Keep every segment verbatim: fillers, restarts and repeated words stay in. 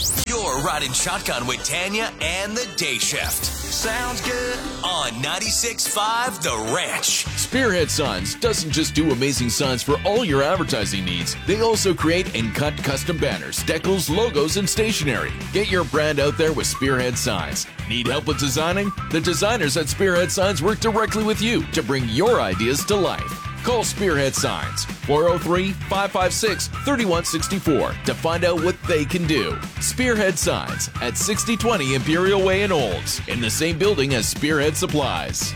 You're riding shotgun with Tanya and the Day Shift. Sounds good on ninety-six point five The Ranch. Spearhead Signs doesn't just do amazing signs for all your advertising needs. They also create and cut custom banners, decals, logos, and stationery. Get your brand out there with Spearhead Signs. Need help with designing? The designers at Spearhead Signs work directly with you to bring your ideas to life. Call Spearhead Signs, four oh three, five five six, three one six four to find out what they can do. Spearhead Signs at sixty twenty Imperial Way in Olds, in the same building as Spearhead Supplies.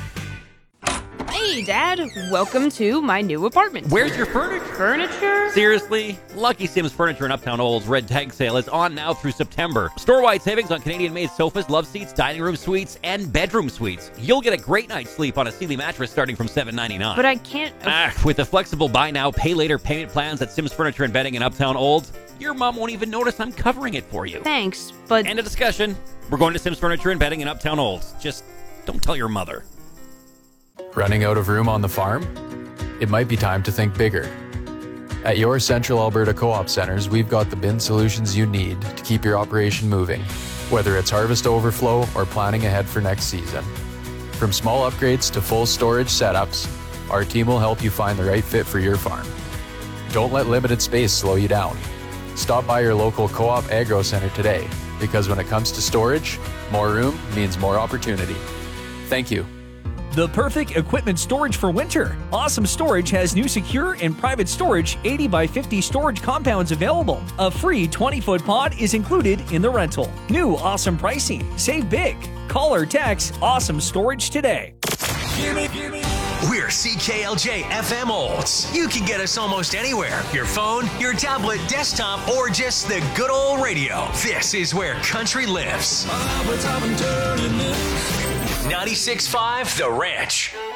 Hey, Dad. Welcome to my new apartment. Where's your furniture? Furniture? Seriously? Lucky Sims Furniture in Uptown Olds Red Tag Sale is on now through September. Store-wide savings on Canadian-made sofas, love seats, dining room suites, and bedroom suites. You'll get a great night's sleep on a Sealy mattress starting from seven ninety-nine. But I can't... Ah, with the flexible buy now, pay later payment plans at Sims Furniture and Bedding in Uptown Olds, your mom won't even notice I'm covering it for you. Thanks, but... End of discussion. We're going to Sims Furniture and Bedding in Uptown Olds. Just don't tell your mother. Running out of room on the farm? It might be time to think bigger. At your Central Alberta Co-op centers, we've got the bin solutions you need to keep your operation moving, whether it's harvest overflow or planning ahead for next season. From small upgrades to full storage setups, our team will help you find the right fit for your farm. Don't let limited space slow you down. Stop by your local Co-op Agro Center today, because when it comes to storage, more room means more opportunity. Thank you. The perfect equipment storage for winter. Awesome Storage has new secure and private storage eighty by fifty storage compounds available. A free twenty foot pod is included in the rental. New awesome pricing. Save big. Call or text Awesome Storage today. We're C K L J F M Olds. You can get us almost anywhere. Your phone, your tablet, desktop, or just the good old radio. This is where country lives. ninety-six point five The Ranch.